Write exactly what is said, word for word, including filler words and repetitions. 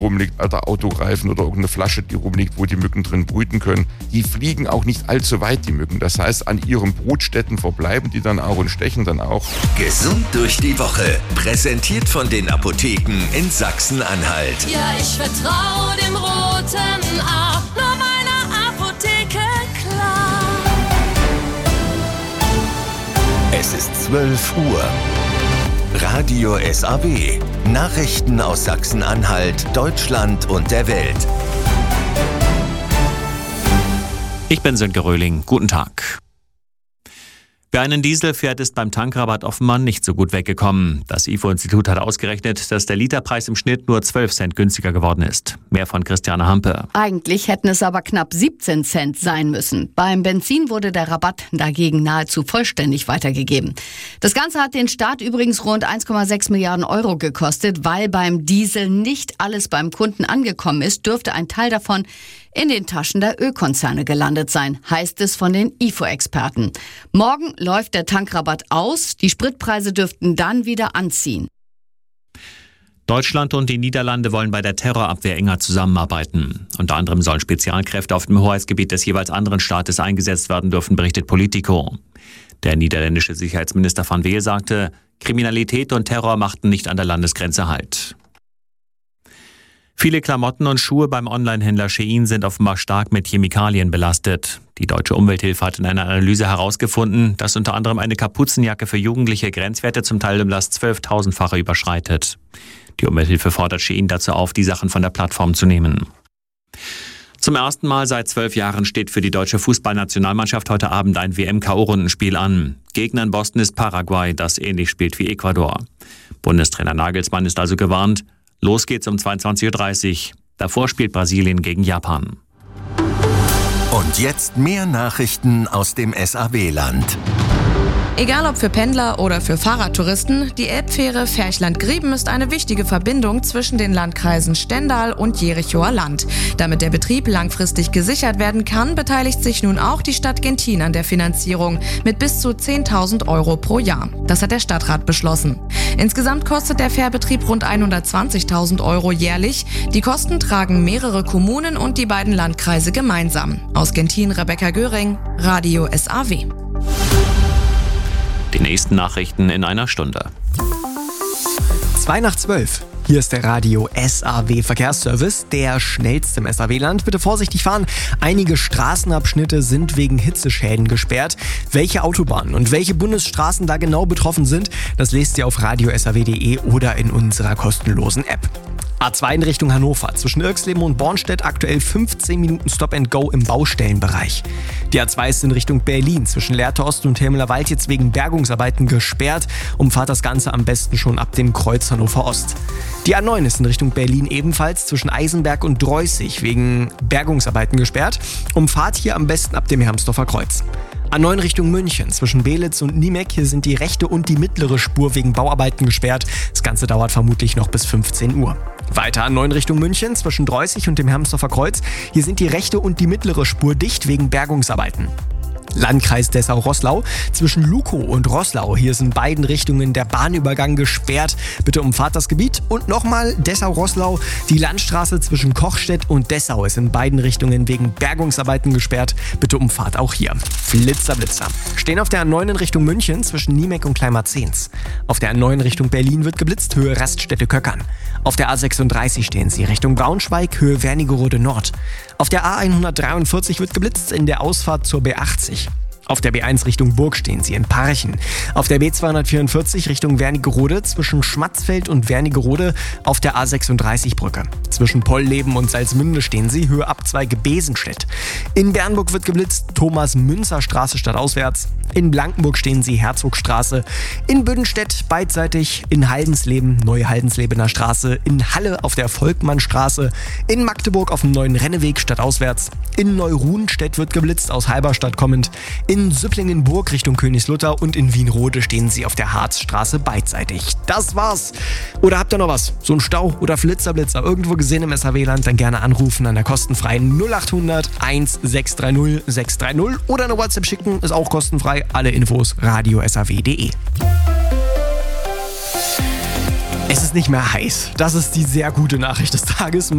rumliegt, alter Autoreifen oder irgendeine Flasche, die rumliegt, wo die Mücken drin brüten können. Die fliegen auch nicht allzu weit, die Mücken. Das heißt, an ihren Brutstätten verbleiben die dann auch und stechen dann auch. Gesund durch die Woche. Präsentiert von den Apotheken in Sachsen-Anhalt. Ja, ich vertraue dem roten A, nur meiner Apotheke, klar. Es ist zwölf Uhr. Radio S A W. Nachrichten aus Sachsen-Anhalt, Deutschland und der Welt. Ich bin Sönke Röhling. Guten Tag. Wer einen Diesel fährt, ist beim Tankrabatt offenbar nicht so gut weggekommen. Das I F O-Institut hat ausgerechnet, dass der Literpreis im Schnitt nur zwölf Cent günstiger geworden ist. Mehr von Christiane Hampe. Eigentlich hätten es aber knapp siebzehn Cent sein müssen. Beim Benzin wurde der Rabatt dagegen nahezu vollständig weitergegeben. Das Ganze hat den Staat übrigens rund eins Komma sechs Milliarden Euro gekostet. Weil beim Diesel nicht alles beim Kunden angekommen ist, dürfte ein Teil davon in den Taschen der Ölkonzerne gelandet sein, heißt es von den I F O-Experten. Morgen läuft der Tankrabatt aus, die Spritpreise dürften dann wieder anziehen. Deutschland und die Niederlande wollen bei der Terrorabwehr enger zusammenarbeiten. Unter anderem sollen Spezialkräfte auf dem Hoheitsgebiet des jeweils anderen Staates eingesetzt werden dürfen, berichtet Politico. Der niederländische Sicherheitsminister Van Weel sagte, Kriminalität und Terror machten nicht an der Landesgrenze Halt. Viele Klamotten und Schuhe beim Onlinehändler Shein sind offenbar stark mit Chemikalien belastet. Die Deutsche Umwelthilfe hat in einer Analyse herausgefunden, dass unter anderem eine Kapuzenjacke für Jugendliche Grenzwerte zum Teil um das zwölftausendfache überschreitet. Die Umwelthilfe fordert Shein dazu auf, die Sachen von der Plattform zu nehmen. Zum ersten Mal seit zwölf Jahren steht für die deutsche Fußballnationalmannschaft heute Abend ein W M-K O-Rundenspiel an. Gegner in Boston ist Paraguay, das ähnlich spielt wie Ecuador. Bundestrainer Nagelsmann ist also gewarnt, los geht's um zweiundzwanzig Uhr dreißig. Davor spielt Brasilien gegen Japan. Und jetzt mehr Nachrichten aus dem S A W-Land. Egal ob für Pendler oder für Fahrradtouristen, die Elbfähre Ferchland-Grieben ist eine wichtige Verbindung zwischen den Landkreisen Stendal und Jerichower Land. Damit der Betrieb langfristig gesichert werden kann, beteiligt sich nun auch die Stadt Genthin an der Finanzierung mit bis zu zehntausend Euro pro Jahr. Das hat der Stadtrat beschlossen. Insgesamt kostet der Fährbetrieb rund hundertzwanzigtausend Euro jährlich. Die Kosten tragen mehrere Kommunen und die beiden Landkreise gemeinsam. Aus Genthin Rebecca Göring, Radio S A W. Die nächsten Nachrichten in einer Stunde. Zwei nach zwölf. Hier ist der Radio S A W Verkehrsservice, der schnellste im S A W-Land. Bitte vorsichtig fahren. Einige Straßenabschnitte sind wegen Hitzeschäden gesperrt. Welche Autobahnen und welche Bundesstraßen da genau betroffen sind, das lest ihr auf radio s a w punkt d e oder in unserer kostenlosen App. A zwei in Richtung Hannover, zwischen Irxleben und Bornstedt aktuell fünfzehn Minuten Stop and Go im Baustellenbereich. Die A zwei ist in Richtung Berlin, zwischen Lehrte Ost und Helmeler Wald jetzt wegen Bergungsarbeiten gesperrt. Umfahrt das Ganze am besten schon ab dem Kreuz Hannover Ost. Die A neun ist in Richtung Berlin ebenfalls zwischen Eisenberg und Dreußig wegen Bergungsarbeiten gesperrt. Umfahrt hier am besten ab dem Hermsdorfer Kreuz. A neun Richtung München, zwischen Belitz und Niemek, hier sind die rechte und die mittlere Spur wegen Bauarbeiten gesperrt. Das Ganze dauert vermutlich noch bis fünfzehn Uhr. Weiter A neun Richtung München, zwischen Dreußig und dem Hermsdorfer Kreuz. Hier sind die rechte und die mittlere Spur dicht wegen Bergungsarbeiten. Landkreis Dessau-Roßlau, zwischen Lukow und Roßlau. Hier ist in beiden Richtungen der Bahnübergang gesperrt. Bitte umfahrt das Gebiet. Und nochmal Dessau-Roßlau, die Landstraße zwischen Kochstedt und Dessau ist in beiden Richtungen wegen Bergungsarbeiten gesperrt. Bitte umfahrt auch hier. Flitzer, Blitzer. Stehen auf der A neun in Richtung München zwischen Niemek und Kleinmarzens. Auf der A neun Richtung Berlin wird geblitzt, Höhe Raststätte-Köckern. Auf der A sechsunddreißig stehen sie Richtung Braunschweig, Höhe Wernigerode Nord. Auf der A hundertdreiundvierzig wird geblitzt in der Ausfahrt zur B achtzig. Auf der B eins Richtung Burg stehen sie in Parchen. Auf der B zweihundertvierundvierzig Richtung Wernigerode zwischen Schmatzfeld und Wernigerode auf der A sechsunddreißig Brücke. Zwischen Polleben und Salzmünde stehen sie, Höhe Abzweige Besenstedt. In Bernburg wird geblitzt, Thomas-Münzer-Straße stadtauswärts. In Blankenburg stehen sie, Herzogstraße. In Büdenstedt beidseitig, in Haldensleben, Neue Haldenslebener Straße. In Halle auf der Volkmannstraße. In Magdeburg auf dem Neuen Renneweg stadtauswärts. In Neuruhnstedt wird geblitzt, aus Halberstadt kommend. In Süpplingenburg Richtung Königslutter und in Wienrode stehen sie auf der Harzstraße beidseitig. Das war's. Oder habt ihr noch was? So ein Stau oder Flitzerblitzer irgendwo gesehen im S H W-Land? Dann gerne anrufen an der kostenfreien null acht hundert eins sechs drei null sechs drei null oder eine WhatsApp schicken, ist auch kostenfrei. Alle Infos radio s h w punkt d e. Es ist nicht mehr heiß. Das ist die sehr gute Nachricht des Tages.